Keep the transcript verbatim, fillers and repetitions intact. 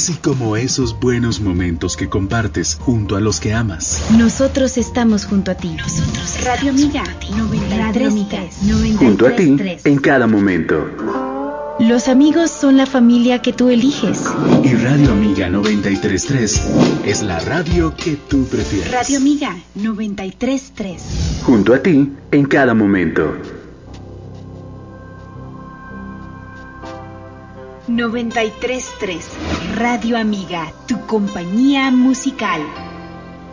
así como esos buenos momentos que compartes junto a los que amas. Nosotros estamos junto a ti. Nosotros Radio Amiga noventa y tres punto tres. Junto a ti en cada momento. Los amigos son la familia que tú eliges. Y Radio Amiga noventa y tres punto tres es la radio que tú prefieres. Radio Amiga noventa y tres punto tres. Junto a ti en cada momento. noventa y tres punto tres. Radio Amiga, tu compañía musical.